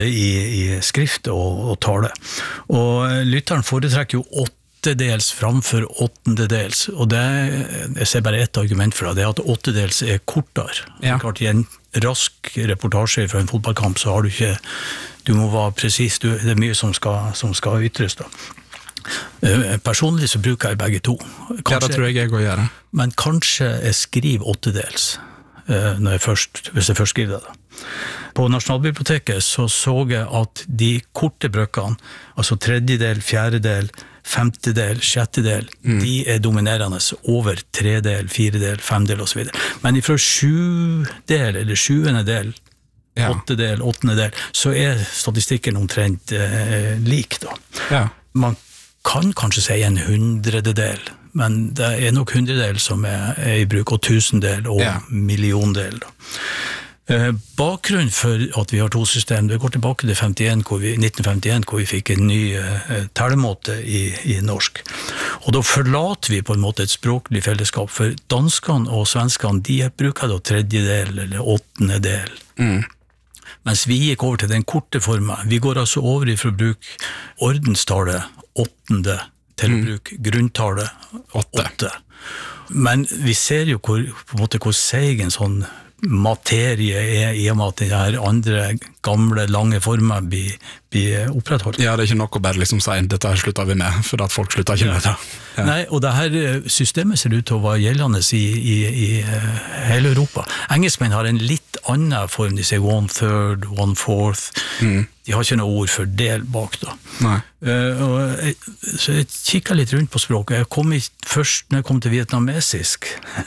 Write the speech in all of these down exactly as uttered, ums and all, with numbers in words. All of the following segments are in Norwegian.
i, i skrift og, og tale. Og lytteren foretrekker jo åttedels framfor åttendedels, og det, jeg ser bare ett argument for det, det er at åttedels er kortere. Ja. Klart, i en rask reportasje fra en fotballkamp så har du ikke, du må være precis, du, det er mye som skal, som skal ytres da. Personlig så bruker jeg begge to. Kanskje, ja, det tror jeg jeg går gjøre. Men kanskje jeg skriver åttedels, når jeg først, hvis jeg først skriver det da. På Nasjonalbiblioteket så så jeg at de korte brøkene, altså tredjedel, fjerdedel, femtedel, sjettedel, mm. de er dominerende over tredel, firedel, femdel og så videre. Men ifra sjudel eller sjuende del, ja. åttedel, åttende del, så er statistikken omtrent eh, lik da. Ja. Man kan kanskje si en hundrededel, men det er nok hundredel som er, er i bruk, og tusendel og ja. milliondel. Da. Eh, bakgrunnen for at vi har to system, det går tilbake til femtien, hvor vi, nitten femtien, hvor vi fikk en ny eh, tellemåte i, i norsk. Og da forlater vi på en måte et språklig fellesskap, for danskene og svenskene, de bruker da tredjedel eller åttende del. Mm. Mens vi gikk over til den korte formen. Vi går altså over fra å bruke ordenstallet åttende til å bruke grunntale åtte. åtte. Men vi ser jo hvor, på en måte, hvor seig en sånn materie er i og med at den her andre gamle, lange former blir, blir opprettholdt. Ja, det er ikke nok å bare liksom si dette her slutter vi med, for at folk slutter ikke med det. Ja. Nei, og det her systemet ser ut til å være gjeldende i, i, i hele Europa. Engelskmenn har en litt annen form, de sier one third, one fourth. Mm. De har ikke noe ord for del bak da. Nei. Uh, og jeg, så jeg kikket litt rundt på språket. Jeg kom i, først når jeg kom til vietnamesisk,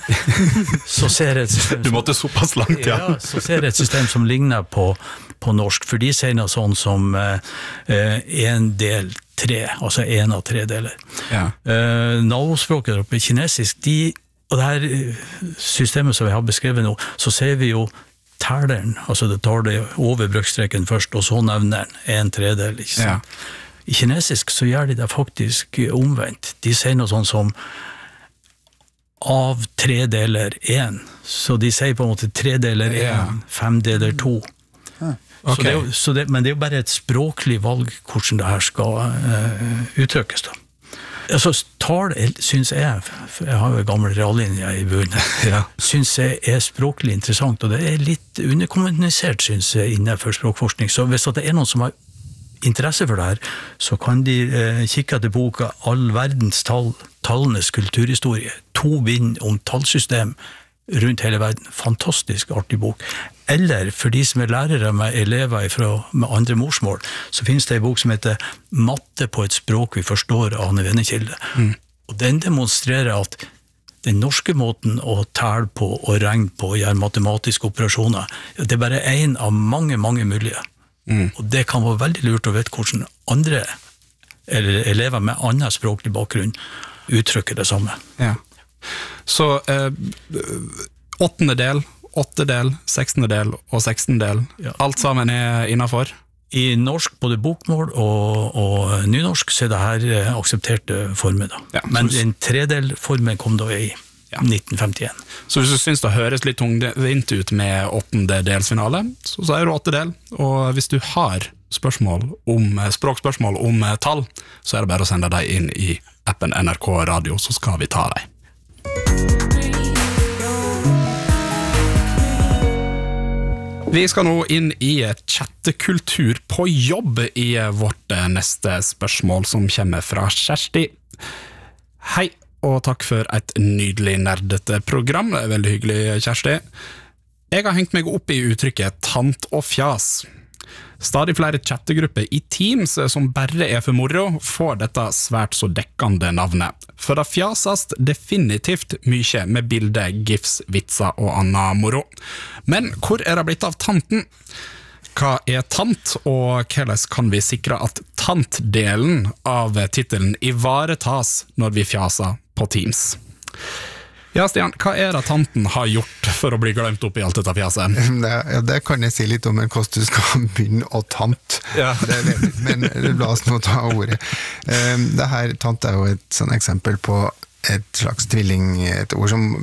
så ser jeg et system Du måtte såpass langt, ja. Ja, så ser jeg et system som ligner på, på norsk, for de sier noe sånn som uh, en del tre, altså en av tre deler. Ja. Uh, Navospråket oppe i kinesisk, de, og det her systemet som jeg har beskrevet nå, så ser vi jo tæleren, altså det tar det over brøkstreken først, og så nevner den en tredel, ikke sant? Ja. I kinesisk så gjør de det faktisk omvendt. De sier noe sånn som av tre deler en. Så de sier på en måte tre deler en, ja. fem deler to. Okay. Så det er jo, så det, men det er jo bare et språklig valg hvordan det her skal uh, uttrykkes da. Altså, tal, synes jeg, jeg har jo en gammel reallinje i bunnen, ja. synes jeg er språklig interessant, og det er litt underkommunisert, synes jeg, innenfor språkforskning. Så hvis det er noen som har interesse for det her, så kan de eh, kikke etter boka All verdens tall, tallenes kulturhistorie, to bind om tallsystem rundt hele verden. Fantastisk artig bok. Eller for de som er lærere med elever fra, med andre morsmål, så finnes det en bok som heter Matte på et språk vi forstår av Anne Venekilde. Mm. Og den demonstrerer at den norske måten å tale på og regne på og gjøre matematiske operasjoner, det er bare en av mange, mange mulige. Mm. Og det kan være veldig lurt å vite hvordan andre eller elever med annen språklig bakgrunn uttrykker det samme. Ja. Så eh, åttende del, åttedel, sekstende del og sekstende del, ja. Alt sammen er innenfor? I norsk, både bokmål og, og nynorsk, så er det her aksepterte former da. Ja, men en tredelformen kom da i ja. nitten femtien. Så hvis du synes det høres litt tungvint ut med åttende delsfinale, så sier du åttedel, og hvis du har spørsmål om, språkspørsmål om tall, så er det bare å sende deg inn i appen N R K Radio, så skal vi ta deg. Vi skal nå inn i chattekultur på jobb i vårt neste spørsmål som kommer fra Kjersti. Hei, og takk for et nydelig nerdete program. Det er veldig hyggelig, Kjersti. Jeg har hengt meg opp i uttrykket tant og fjas. Stadig flere chattegrupper i Teams som bare er for moro får dette svært så dekkende navnet. For det fjasast definitivt mye med bilder, gifs, vitser og annet moro. Men hvor er det blitt av tanten? Hva er tant, og hvordan kan vi sikre at tantdelen av titelen ivaretas når vi fjaser på Teams? Ja, Stian, hva er det tanten har gjort for å bli glemt opp i alt dette fjaset? Det, ja, det kan jeg si litt om, men hvordan du skal begynne å tant. Ja. Det er veldig, men la oss nå ta ordet. Um, det her, tant er jo et sånn eksempel på et slags tvilling, et ord som opp,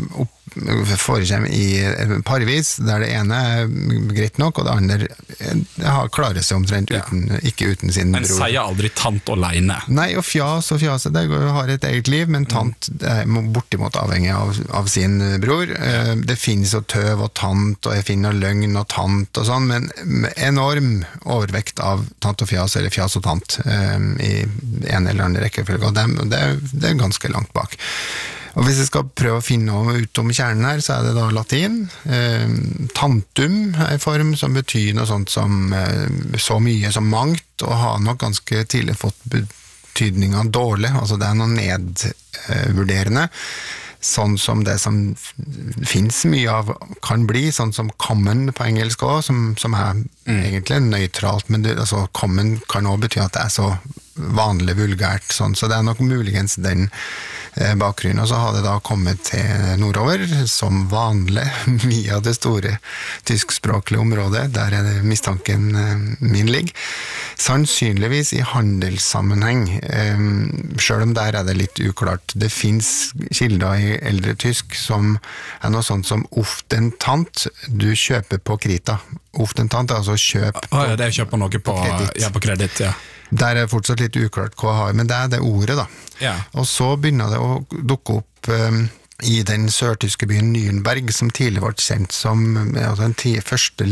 forekommer i parvis, der det ene er greit nok, og det andre har klarer seg omtrent uten, ja. Ikke uten sin bror. En sier aldri tant alene. Nei, og fjas og fjas, det har et eget liv, men tant er bortimot avhengig av, av sin bror. Ja. Det finnes jo tøv og tant, og jeg finner løgn og tant og sånn, men enorm overvekt av tant og fjas, eller fjas og tant, i en eller annen rekkefølge, og det, det, det er ganske langt bak. Og hvis jeg skal prøve å finne noe ut om kjernen her, så er det da latin. Eh, tantum er en form som betyr noe sånt som eh, så mye som mangt, og har nok ganske tidlig fått betydningen dårlig, altså det er noe nedvurderende, sånn som det som finnes mye av kan bli, sånn som common på engelsk også, som, som er mm. egentlig nøytralt, men det, altså, common kan også bety at det er så vanlig vulgært, sånn, så det er nok muligens den eh, bakgrunnen, og så har det da kommet til nordover, som vanlig, mye av det store tyskspråklige området, der er det mistanken eh, min ligger, sannsynligvis i handelssammenheng, eh, selv om der er det litt uklart. Det finnes kilder i eldre tysk som er noe sånt som oftentant, du kjøper på krita. Oftentant er altså kjøp på, ah, ja, det er kjøp på noe på, på kreditt. Ja, på kreditt, ja. Der er fortsatt litt uklart hva jeg har, men det er det ordet da. Ja. Og så begynner det å dukke opp um, i den sørtyske byen Nürnberg, som tidligere var kjent som altså den ti, første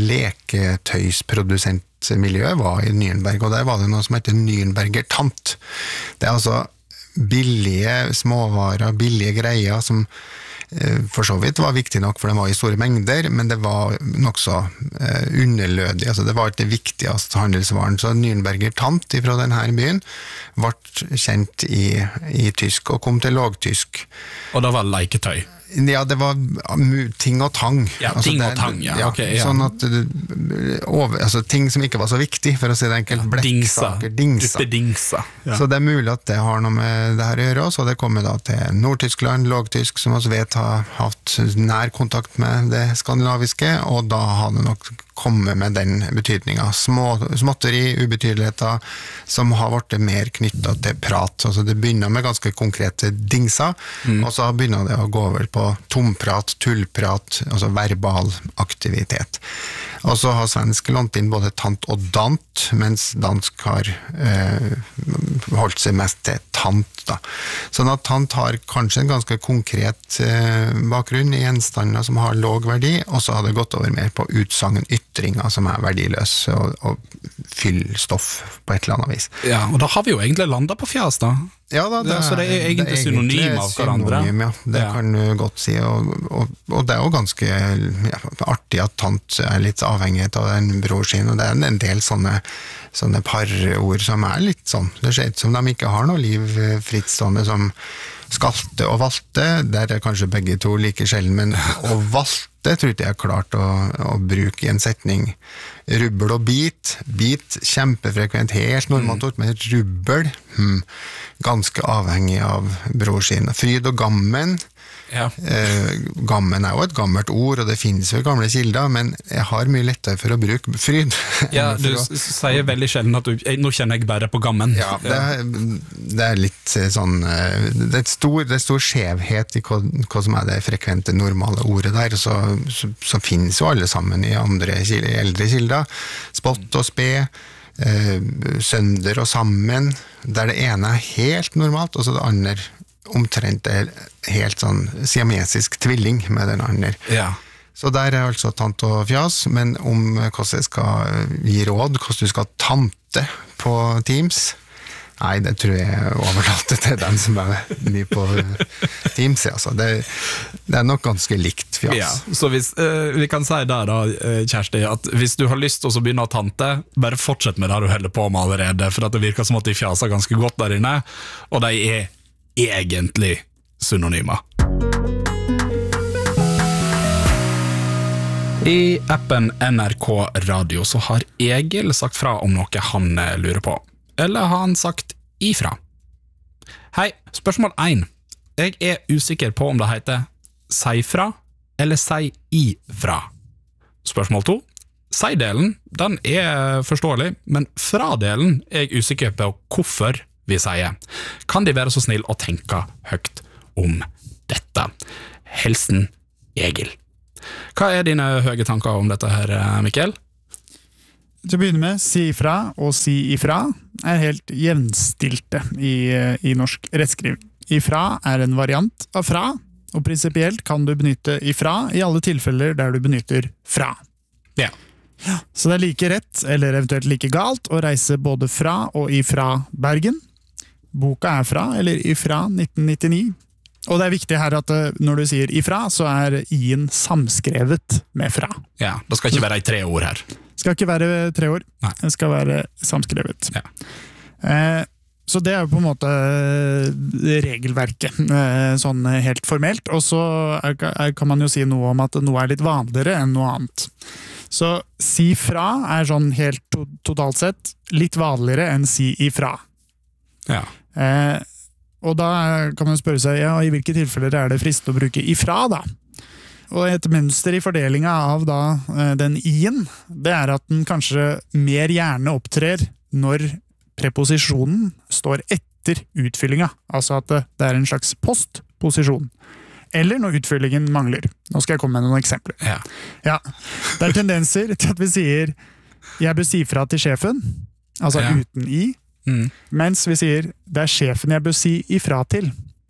leketøysprodusentmiljøet var i Nürnberg, og der var det noe som heter Nürnberger Tant. Det er altså billige småvarer, billige greier som for så vidt var viktig nok, for det var i store mengder, men det var nok så eh, underlødig, altså det var ikke det viktigste handelsvaren, så Nürnberger Tant fra denne byen ble kjent i, i tysk, og kom til lågtysk. Og det var leketøy? Ja, det var ting og tang. Ja, altså ting det, og tang, ja. ja, Okay, ja. Sånn at over, altså, ting som ikke var så viktig, for å si det enkelt, ja, blekksaker, dingsa. dingsa. Ja. Så det er mulig at det har noe med det her å gjøre, så det kommer da til Nord-Tyskland, lågtysk, som også vet har hatt nær kontakt med det skandinaviske, og da har det nok kommet med den betydningen. Små, småtteri, ubetydeligheter, som har vært mer knyttet til prat. Altså det begynner med ganske konkrete dingser, mm. og så begynner det å gå over på tomprat, tullprat, altså verbal aktivitet. Og så har svensk lånt inn både tant og dant, mens dansk har eh, holdt seg mest til tant. Da. Sånn at tant har kanskje en ganske konkret eh, bakgrunn i gjenstander som har låg verdi, og så har det gått over mer på utsangen ytringer som er verdiløse og, og fyllstoff på et eller annet vis. Ja, og da har vi jo egentlig landet på fjas da. Ja da, det, det, så det er egentlig det er synonym av hverandre. Synonym, ja. Det ja. Kan du godt si, og, og, og det er jo ganske ja, artig at tant er litt avhengig av den bror sin, og det er en del sånne, sånne parord som er litt sånn. Det ser ut som de ikke har noe liv frittstående som skalte og valte, der er kanskje begge to like sjelden, men å valte tror jeg jeg har klart å, å bruke i en setning. Rubbel og bit, bit kjempefrekvent, helt normalt ord, men rubbel, hmm, ganske avhengig av bror sin. Fryd og gammen, ja. eh, gammen er jo et gammelt ord, og det finnes jo gamle kilder, men jeg har mye lettere for å bruke fryd. Ja, du å... sier veldig sjelden at du, nå kjenner jeg bare på gammen. Ja, det er, det er litt sånn, det er, stor, det er stor skjevhet i hva, hva som er det frekvente normale ordet der, så, så, så finnes jo alle sammen i andre kilder, eldre kilder, spott og spe, eh, sønder og sammen, der det ene er helt normalt, og så det andre omtrent er helt sånn siamesisk tvilling med den andre. Ja. Så der er altså tant og fjas, men om hvordan jeg skal gi råd, hvordan du skal tante på Teams, nei, det tror jeg overlater til den som er mye på Teams. Altså. Det, det er nok ganske likt fjas. Ja, så hvis, uh, vi kan si der da, Kjersti, at hvis du har lyst til å begynne å tante, bare fortsett med det du holder på med allerede, for at det virker som at de fjaser ganske godt der inne, og de er egentlig synonymer. I appen N R K Radio så har Egil sagt fra om noe han lurer på. Eller har han sagt ifra? Hei, spørsmål én. Jeg er usikker på om det heter si fra eller si ifra. Spørsmål to. Si-delen, den er forståelig, men fra-delen er jeg usikker på hvorfor vi sier. Kan de være så snill å tenke høyt om dette? Hilsen Egil. Hva er dine høye tanker om dette her, Mikkel? Til å begynne med, si ifra og si ifra er helt jevnstilte i, i norsk rettskriving. Ifra er en variant av fra, og prinsipielt kan du benytte ifra i alle tilfeller der du benytter fra. Ja. Så det er like rett, eller eventuelt like galt, å reise både fra og ifra Bergen. Boka er fra, eller ifra nitten nittini. Og det er viktig her at når du sier ifra, så er i-en samskrevet med fra. Ja, det skal ikke være i tre ord her. Det skal ikke være tre år, Nei. Det skal være samskrevet. Ja. Eh, så det er jo på en måte regelverket, eh, sånn helt formelt. Og så er, er, kan man jo si noe om at noe er litt vanligere enn noe annet. Så si fra er sånn helt to, totalt sett litt vanligere enn si ifra. Ja. Eh, og da kan man spørre seg, ja, i hvilke tilfeller er det fristende å bruke ifra da? Og et mønster i fordelinga av da, eh, den i-en, det er at den kanskje mer gjerne opptrer når preposisjonen står etter utfyllinga, altså at det, det er en slags postposisjon. Eller når utfyllingen mangler. Nå skal jeg komme med noen eksempler. Ja. Ja, det er tendenser til at vi sier, jeg bør si fra til sjefen, altså Ja. uten i, Mm. mens vi sier, det er sjefen jeg bør si ifra til.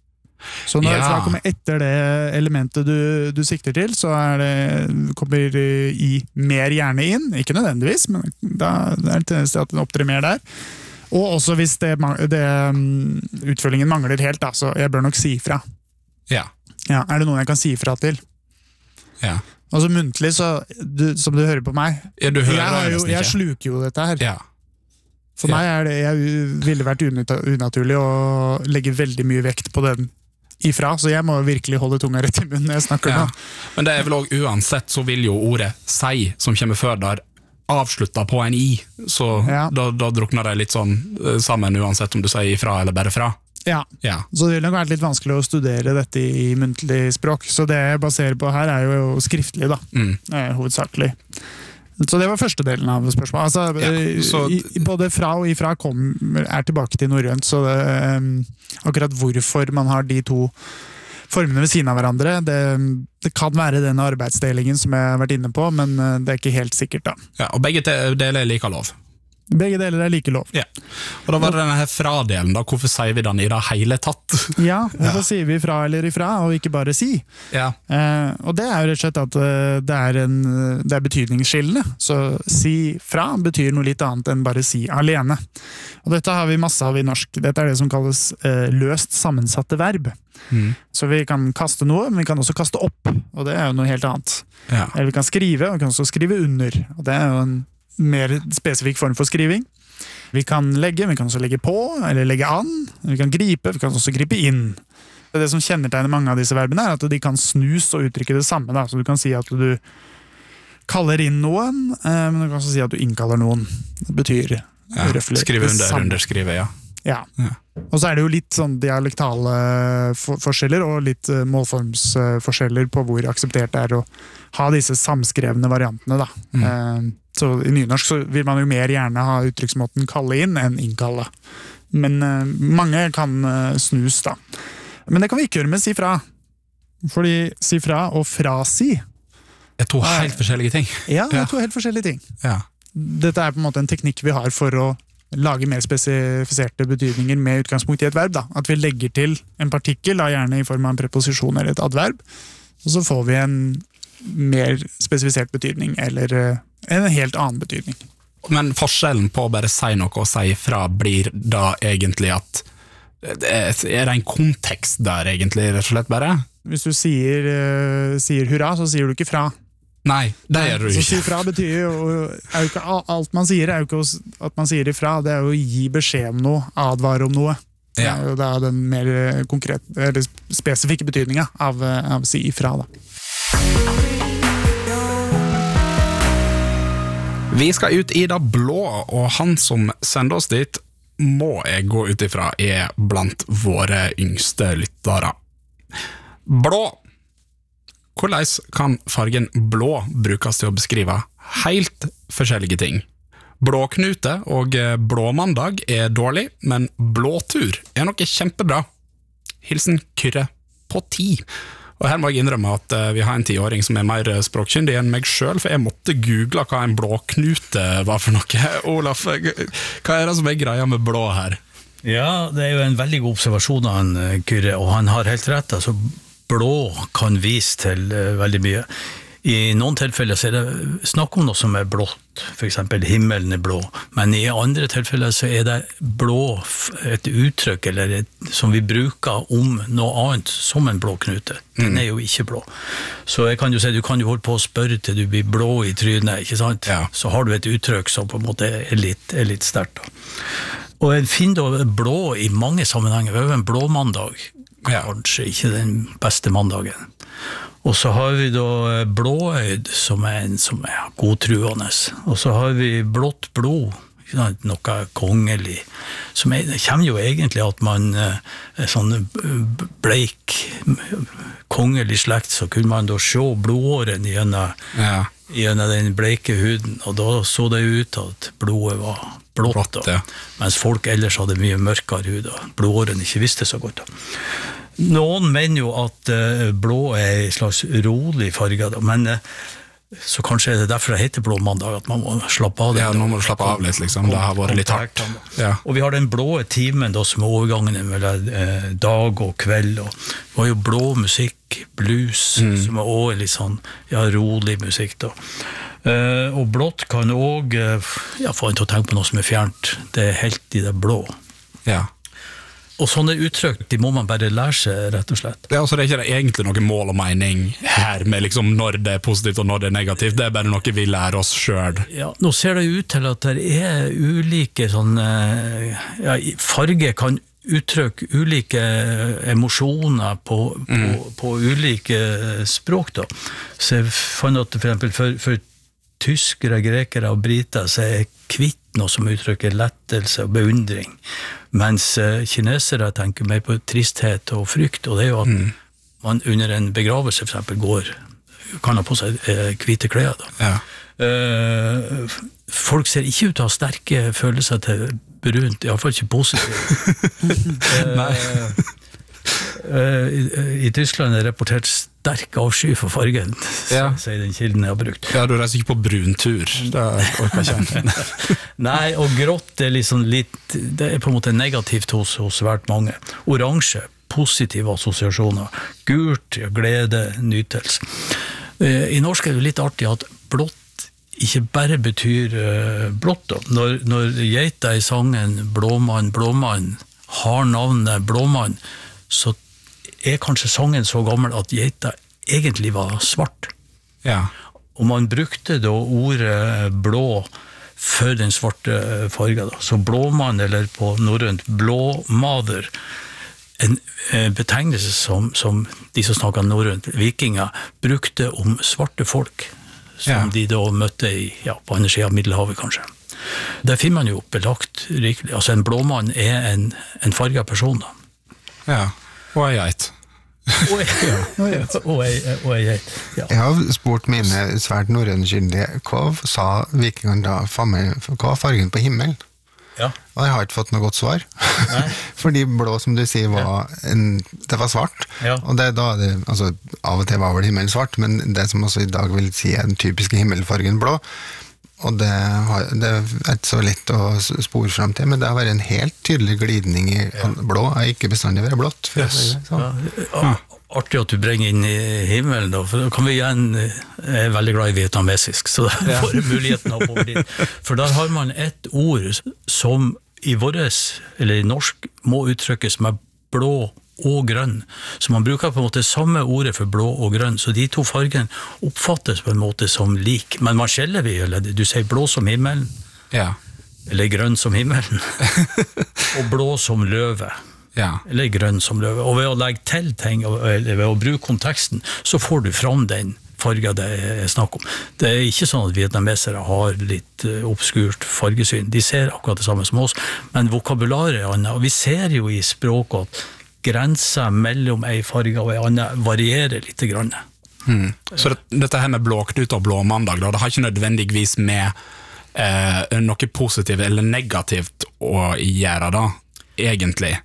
Så når Ja. fra kommer etter det elementet du, du sikter til, så er det, kommer i mer gjerne inn, ikke nødvendigvis, men da det er det tendens til at den opptrer mer der. Og også hvis det, det, utfølgingen mangler helt, da, så jeg bør nok si ifra. Ja. Ja, er det noen jeg kan si ifra til? Ja. Altså muntlig, så du, som du hører på meg, Ja, du hører jeg, har jo, nesten jeg ikke. sluker jo dette her. Ja. For Ja. meg er det, jeg ville vært unat- unaturlig å legge veldig mye vekt på den ifra, så jeg må virkelig holde tunga rett i munnen når jeg snakker Ja. nå. Men det er vel også uansett, så vil jo ordet si, som kommer før der, avslutta på en i, så Ja. da, da drukner det litt sånn eh, sammen uansett om du sier ifra eller bare fra. Ja, Ja. så det vil nok være litt vanskelig å studere dette i muntlig språk, så det jeg baserer på her er jo skriftlig da, Mm. eh, hovedsakelig. Så det var første delen av spørsmålet. Altså, Ja, eh, så- i, i- både fra og ifra kom, er tilbake til norrønt, så det, eh, akkurat hvorfor man har de to formene ved siden av hverandre, det, det kan være denne arbeidsdelingen som jeg har vært inne på, men eh, det er ikke helt sikkert da. Ja, og begge te- deler er like lov. Begge deler er like lov. Ja. Og da var det denne her fra-delen, da. Hvorfor sier vi den i det hele tatt? Ja, hvorfor sier vi fra eller ifra, og ikke bare si? Ja. Eh, og det er jo rett og slett at eh, det er, en, det er betydningsskillende. Så si fra betyr noe litt annet enn bare si alene. Og dette har vi masse av i norsk. Dette er det som kalles eh, løst sammensatte verb. Mm. Så vi kan kaste noe, men vi kan også kaste opp, og det er jo noe helt annet. Ja. Eller vi kan skrive, og vi kan også skrive under, og det er jo en mer spesifikk form for skriving. Vi kan legge, vi kan også legge på, eller legge an. Vi kan gripe, vi kan også gripe inn. Det som kjennetegner mange av disse verbene er at de kan snus og uttrykke det samme. Da. Så du kan si at du kaller inn noen, eh, men du kan også si at du innkaller noen. Det betyr Ja. røffelig Skrive det under, samme. underskrive, ja. Ja. Ja. Og så er det jo litt sånn dialektale for forskjeller og litt eh, målformsforskjeller på hvor akseptert det er å ha disse samskrevne variantene. Da. Mm. Eh, så I nynorsk så vil man jo mer gjerne ha uttrykksmåten kalle inn enn innkalle. Men eh, mange kan eh, snus, da. Men det kan vi ikke gjøre med si fra. Fordi si fra og frasi, Det er to helt forskjellige ting. ja, det Ja. er to helt forskjellige ting. Ja. Dette er på en måte en teknikk vi har for å lage mer spesifiserte betydninger med utgangspunkt i et verb. Da. At vi legger til en partikkel, da, gjerne i form av en preposisjon eller et adverb, og så får vi en mer spesifisert betydning, eller eh, en helt annen betydning. Men forskjellen på å bare si noe og si fra blir da egentlig at det er, er det en kontekst der egentlig, rett og slett bare? Hvis du sier, eh, sier hurra, så sier du ikke fra. Nei, det gjør du Så si ikke. fra betyr jo, er jo ikke alt man sier, er jo ikke at man sier ifra, det er jo å gi beskjed om noe, advare om noe. Det Ja. er jo da den mer konkret, eller spesifikke betydninga av, av si ifra, da. Vi skal ut i det blå, og han som sender oss dit, må jeg gå ut ifra er blant våre yngste lyttere. Blå. Hvordan kan fargen blå brukes til å beskrive helt forskjellige ting? Blåknute og blåmandag er dårlig, men blåtur er noe kjempebra. Hilsen Kyrre på ti. Og her må jeg innrømme at uh, vi har en tiåring som er mer språkkyndig enn meg selv, for jeg måtte google hva en blåknute var for noe. Olaf, hva er det som er greia med blå her? Ja, det er jo en veldig god observasjon av han, Kyrre, og han har helt rett. Altså, blå kan vise til uh, veldig mye. I noen tilfeller så er det snakk om noe som er blått, for eksempel himmelen er blå, men i andre tilfeller så er det blå et uttrykk eller et, som vi bruker om noe annet som en blå knute. Den er jo ikke blå. Så jeg kan jo si, du kan jo holde på å spørre til du blir blå i trynet, ikke sant? Ja. Så har du et uttrykk som på en måte er litt, er litt sterkt da. Og jeg finner da blå i mange sammenhenger. Vi har jo en blå mandag, kanskje ikke den beste mandagen. Og så har vi da blåøyd, som er en som er godtruende. Og så har vi blått blod, noe kongelig. Som er, det kommer jo egentlig at man er sånn bleik, kongelig slekt, så kunne man da se blodåren gjennom, ja. gjennom den bleike huden, og da så det ut at blodet var blått, blått ja. Mens folk ellers hadde mye mørkere hud, og blodåren ikke visste så godt. Da. Noen mener jo at uh, blå er en slags rolig farge, da, men uh, så kanskje er det derfor det heter blå mandag, at man må slappe av det. Ja, nå må du slappe av litt, liksom. Det har vært litt hardt. Ja. Og vi har den blå timen, da, som er overgangen mellom uh, dag og kveld, og vi har jo blå musikk, blues, mm. som er også litt sånn, ja, rolig musikk, da. Uh, og blått kan også uh, ja, få en til å tenke på noe som er fjernt. Det er helt i det blå. Ja. Og sånne uttrykk, de må man bare lære seg, rett og slett. Ja, altså det er ikke egentlig noe mål og mening her, med liksom når det er positivt og når det er negativt. Det er bare noe vi lærer oss selv. Ja, nå ser det ut til at det er ulike sånne, ja, farge kan uttrykke ulike emosjoner på, mm. på, på ulike språk, da. Så jeg fant at for eksempel for, for tyskere, grekere og briter, så er kvitt noe som uttrykker lettelse og beundring, mens uh, kinesere tenker mer på tristhet og frykt, og det er jo at mm. man under en begravelse for eksempel går, kan ha på seg uh, hvite klær. Da. Ja. Uh, folk ser ikke ut til å ha sterke følelser til brunt, i hvert fall ikke positivt. Nei. Uh, i, I Tyskland er det rapportert sterk avsky for fargen, ja. Sier den kilden jeg har brukt. Ja, du reiser ikke på bruntur, det orker jeg ikke. Nei, og grått er liksom litt, det er på en måte negativt hos, hos svært mange. Oransje, positive assosiasjoner. Gult, glede, nytelse. Uh, I norsk er det litt artig at blått ikke bare betyr uh, blått. Da. Når, når geita I sangen Blåmann, Blåmann har navnet Blåmann, så er kanskje sangen så gammel at geita egentlig var svart. Ja. Og man brukte da ordet blå for den svarte fargen. Da. Så blåmann, eller på norrønt blåmader, en betegnelse som, som de som snakket norrønt, vikinger, brukte om svarte folk, som ja. De da møtte I, ja, på andre siden av Middelhavet kanskje. Der finner man jo belagt rikelig. Altså en blåmann er en, en farget person da. Ja, og jeg geit. Og jeg geit, ja. Jeg har spurt mine svært norrønskyndige, hva sa vikingene da, hva var fargen på himmelen? Ja. Og jeg har ikke fått noe godt svar. Fordi blå, som du sier, var en, det var svart. Ja. Og det, da, det, altså, av og til var vel himmelen svart, men det som også I dag vil si er den typiske himmelfargen blå, og det, har, det er ikke så lett å spore frem til, men det har vært en helt tydelig glidning I ja. Blå, er ikke bestandig være blått. Yes. Ja. Ja. Artig at du bringer inn I himmelen da, for da kan vi igjen, jeg er veldig glad I vietnamesisk, så da ja. Får muligheten å over dit. For der har man et ord som I våres, eller I norsk, må uttrykkes med blå og grønn. Så man bruker på en måte samme ordet for blå og grønn, så de to fargene oppfattes på en måte som lik. Men man skjeller vi, eller du sier blå som himmelen, ja. Eller grønn som himmelen, og blå som løve. Ja. Eller grønn som løve. Og ved å legge til ting, eller ved å bruke konteksten, så får du fram den fargen det er snakk om. Det er ikke sånn at vietnamesere har litt obskurt fargesyn. De ser akkurat det samme som oss, men vokabularet er annet. Og vi ser jo I språket at grenser mellom en farge og en annen varierer litt grann. Hmm. Så det, dette her med blåknut og blåmandag, da, det har ikke nødvendigvis med eh, noe positivt eller negativt å gjøre da, egentlig?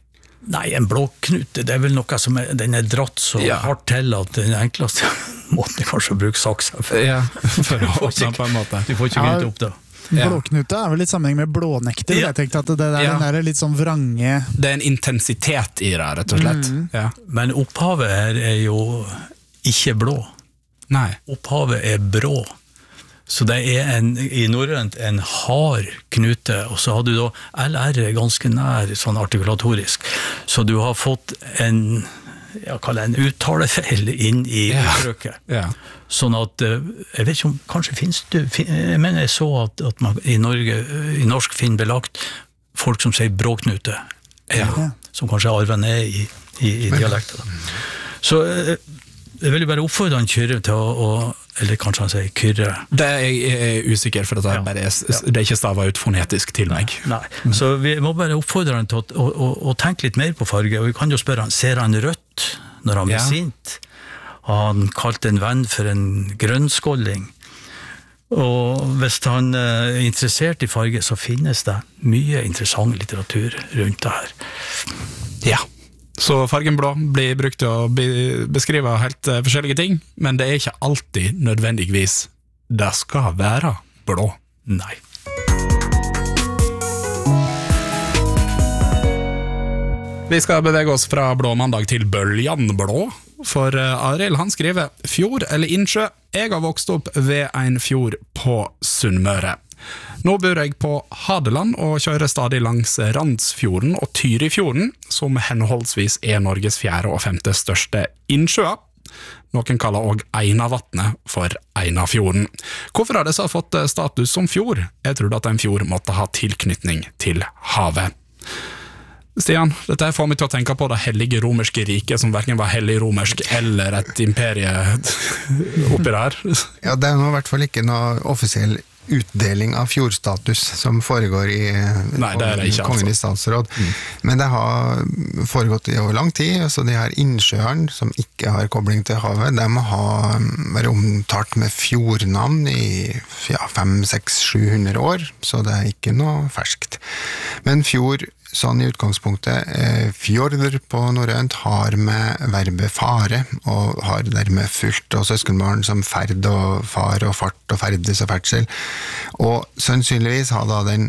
Nei, en blåknute, det er vel noe som er, den er dratt så Ja. hardt til at den enkleste måten er kanskje å bruke saksa for. Ja, for å får åpne ikke- på en måte. Du får ikke Ja. gryte opp da. Ja. Blåknute er vel litt sammenheng med blånekter. Ja. Jeg tenkte at det der, Ja. den der litt sånn vrange Det er en intensitet i det, rett og slett. Ja. Men opphavet her er jo ikke blå. Nei. Opphavet er brå. Så det er en, i norrønt en hard knute, og så har du da L R er ganske nær sånn artikulatorisk. Så du har fått en, jeg kaller det en uttalefeil inn i Ja. uttrykket. Ja. Sånn at, eh, jeg vet ikke om, kanskje finnes det, fin- jeg mener jeg så at, at man i Norge, i norsk finner belagt folk som sier bråknute, Ja. som kanskje arver ned i, i, i dialekter. da. Så eh, jeg vil jo bare oppfordre han Kyrre til å, å eller kanskje han sier Kyrre. Det er jeg er usikker, for det er, Ja. bare, det er ikke stavet ut fonetisk til meg. Nei, så vi må bare oppfordre han til å, å, å, å tenke litt mer på farge, og vi kan jo spørre han, ser han rødt når han blir Ja. sint? Har han kalt en venn for en grønnskåling? Og hvis han er interessert i farge, så finnes det mye interessant litteratur rundt det her. Ja. Så fargen blå blir brukt til å be- beskrive helt eh, forskjellige ting, men det er ikke alltid nødvendigvis det skal være blå. Nei. Vi skal bevege oss fra blå mandag til bøljan blå, for eh, Arild han skriver fjord eller innsjø. Jeg har vokst opp ved en fjord på Sunnmøre. Nå bor jeg på Hadeland og kjører stadig langs Randsfjorden og Tyrifjorden, som henholdsvis er Norges fjerde og femte største innsjøer. Noen kaller også Einavatnet for Einafjorden. Hvorfor har disse fått status som fjord? Jeg trodde at en fjord måtte ha tilknytning til havet. Stian, dette får meg til å tenke på det hellige romerske riket, som hverken var hellig romersk eller et imperie oppi der. Ja, det er nå i hvert fall ikke noe offisiell utdeling av fjordstatus som foregår i Nei, det er det ikke, Kongen i altså. statsråd. Men det har foregått i over lang tid, så de her innsjøene som ikke har kobling til havet, de må ha være omtalt med fjordnavn i ja, fem, seks, sju hundre år, så det er ikke noe ferskt. Men fjord, sånn i utgangspunktet, eh, fjorder på norrønt har med verbet fare, og har dermed fulgt og søskenbarn som ferd og far og fart og ferdes og ferdsel. Og sannsynligvis har da den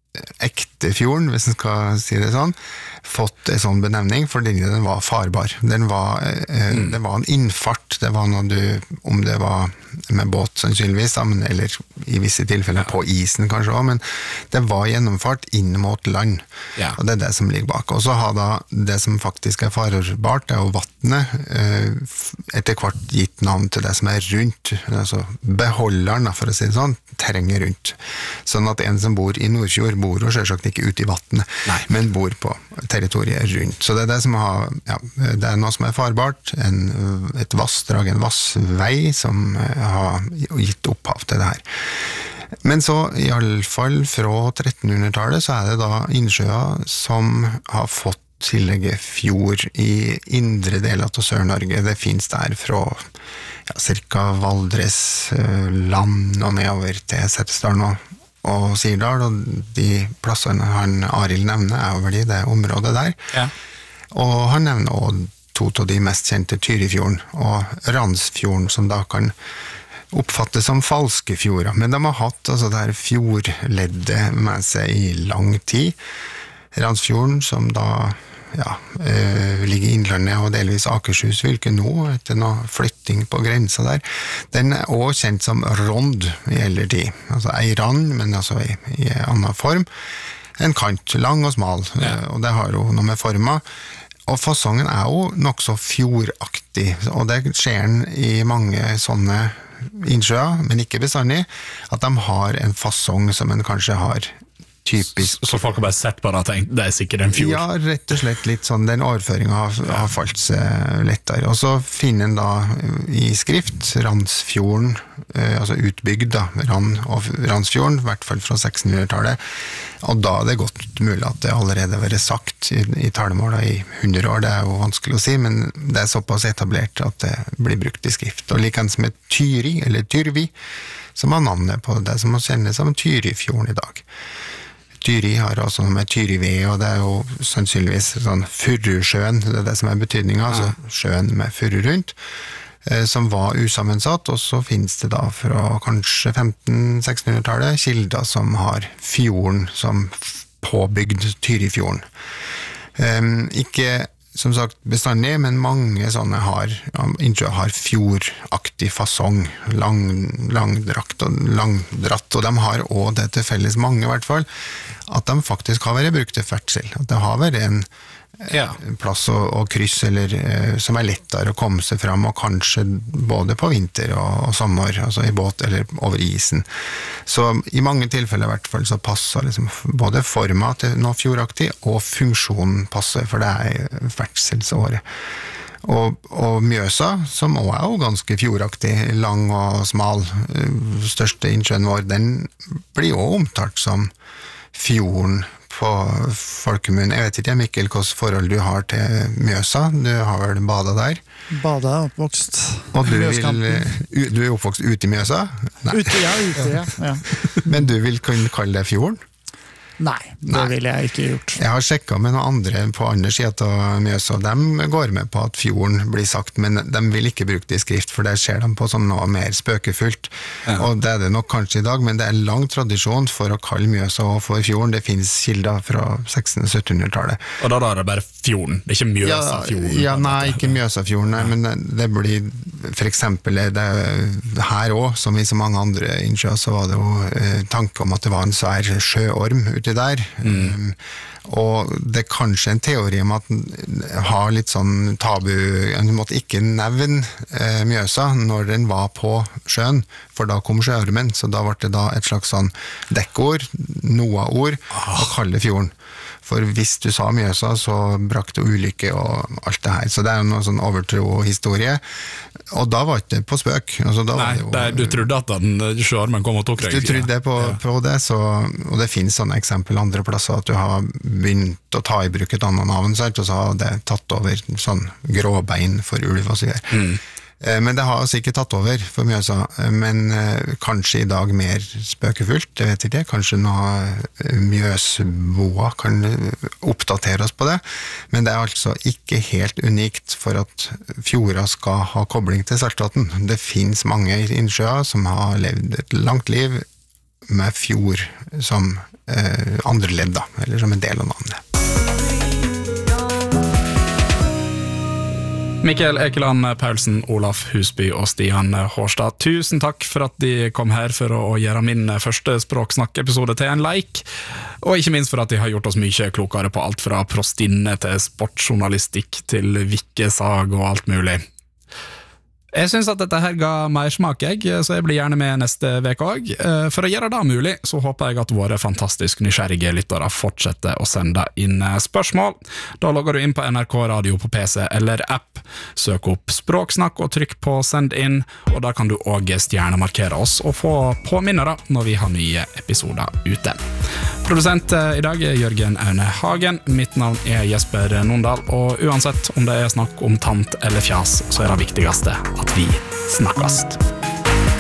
ekte fjorden, hvis en skal si det sånn, fått en sånn benevning fordi den var farbar. Den var, eh, mm. det var en innfart, det var noe du, om det var med båt sannsynligvis, men, eller i visse tilfeller på isen kanskje også, men det var gjennomfart inn mot land, Ja. og det er det som ligger bak. Og så har da det som faktisk er farbart, det er jo vattnet, eh, etter hvert gitt navn til det som er rundt, altså beholderen, for å si det sånn, terrenget rundt. Sånn at en som bor i Nordfjord, bor jo selvsagt ikke ute i vattnet, Nei. men bor på territoriet rundt. Så det er det som har, ja, det er noe som er farbart, en, et vassdrag, en vassvei som har gitt opphav til det her. Men så, i alle fall fra trettenhundretallet, så er det da innsjøer som har fått tillegget fjord i indre deler av Sør-Norge. Det finnes der fra ja, cirka Valdres eh, land og nedover til Setesdalen og, og Sirdal, og de plassene han Arild nevner er over i det området der. Ja. Og han nevner også to av de mest kjente Tyrifjorden og Randsfjorden, som da kan oppfattes som falske fjorder. Men de har hatt altså, det her fjordleddet med seg i lang tid. Randsfjorden, som da ja, eh, ligger i Innlandet og delvis Akershus fylke nå, etter noe flytting på grensa der, den er også kjent som rond i eldre tid. Altså ei rand, men altså i, i annen form. En kant, lang og smal, Ja. og det har jo noe med forma. Og fasongen er jo nokså fjordaktig, og det skjer den i mange sånne innsjøer, men ikke bestandig, at de har en fasong som en kanskje har typisk. Så folk har bare sett på det og tenkt, det er sikkert en fjord. Ja, rett og slett litt sånn, den overføringen har, har falt seg lettere. Og så finner en da i skrift Randsfjorden, eh, altså utbygd da, Rand og Randsfjorden, i hvert fall fra sekstenhundretallet, og da er det godt mulig at det allerede har vært sagt i, i talemål i hundre år, det er jo vanskelig å si, men det er såpass etablert at det blir brukt i skrift. Og likens med Tyri, eller Tyrvi, som har navnet på det som man kjenner som Tyrifjorden i dag. Tyri har også noe med Tyrived, og det er jo sannsynligvis sånn furusjøen, det er det som er betydningen, ja. Altså sjøen med furu rundt, eh, som var usammensatt, og så finnes det da fra kanskje femten-sekstenhundretallet kilder som har fjorden som påbygd Tyrifjorden. Um, ikke som sagt bestandig, men mange sånne har, innsjø har fjordaktig fasong, lang, langdrakt og langdratt, og de har også det til felles, mange i hvert fall, at de faktisk har vært brukt til ferdsel, at det har vært en ja. plass og, og kryss eller, eh, som er lettere å komme seg fram, og kanskje både på vinter og, og sommer, altså i båt eller over isen. Så i mange tilfeller i hvert fall så passer liksom både forma til noe fjordaktig, og funksjonen passer, for det er ferdselsåret. Og, og Mjøsa, som også er jo ganske fjordaktig, lang og smal, største innsjøen vår, den blir jo omtalt som fjorden på folkemunn. Jeg vet ikke, Mikkel, hvilket forhold du har til Mjøsa. Du har vel badet der? Badet er oppvokst. Og du, vil, du er oppvokst ute i Mjøsa? Nei. Ute, ja, ute, ja. ja. Men du vil kunne kalle det fjorden? Nei, det Nei. ville jeg ikke gjort. Jeg har sjekket med noen andre på andre siden av Mjøsa, og de går med på at fjorden blir sagt, men de vil ikke bruke det i skrift, for det ser de på som noe mer spøkefullt. Ja. Og det er det nok kanskje i dag, men det er lang tradisjon for å kalle Mjøsa og for fjorden. Det finnes kilder fra seksten-syttenhundretallet. Og da, da er det bare fjorden, det er ikke Mjøsafjorden? Ja, ja, nei, ikke Mjøsafjorden, nei, men det, det blir, for eksempel, det, her også, som i så mange andre innsjøer, så var det jo eh, tanke om at det var en svær sjøorm ute der, mm. um, og det er kanskje en teori om at den har litt sånn tabu, du måtte ikke nevne uh, Mjøsa når den var på sjøen, for da kom sjøormen, så da var det da et slags sånn dekkord, Noah-ord, å kalle fjorden. For hvis du sa Mjøsa, så brakk det ulykke og alt det her. Så det er jo noe sånn overtro-historie. Og da var det ikke på spøk. Altså, da Nei, var det jo, det er, du trodde at den sjøormen kom og tok deg? Du trodde på, ja. på det, så, og det finnes sånne eksempel andre plasser, at du har begynt å ta i bruk et annet navn, og så har det tatt over sånn gråbein for ulv og så videre. Mm. Men det har altså ikke tatt over for Mjøsa, men kanskje i dag mer spøkefullt, jeg vet ikke, kanskje noe Mjøsboa kan oppdatere oss på det, men det er altså ikke helt unikt for at fjorda skal ha kobling til Saltvatn. Det finnes mange innsjøer som har levd et langt liv med fjord som eh, andre ledd, da, eller som en del av navnet. Mikkel Ekeland Paulsen, Olaf Husby og Stian Hårstad, tusen takk for at de kom her for å gjøre min første språksnakk-episode til en leik, og ikke minst for at de har gjort oss mye klokere på alt fra prostinne til sportsjournalistikk til vikkesag og alt mulig. Jeg synes at dette her ga mer smak, jeg, så jeg blir gjerne med neste vek også. For å gjøre det mulig, så håper jeg at våre fantastisk nysgjerrige lyttere fortsetter å sende inn spørsmål. Da logger du inn på N R K Radio på P C eller app, søk opp Språksnakk og trykk på send inn, og da kan du også stjernemarkere oss og få påminnere når vi har nye episoder ute. Produsent i dag er Jørgen Aune Hagen, mitt navn er Jesper Nondal, og uansett om det er snakk om tant eller fjas, så er det viktigste at vi snakkast.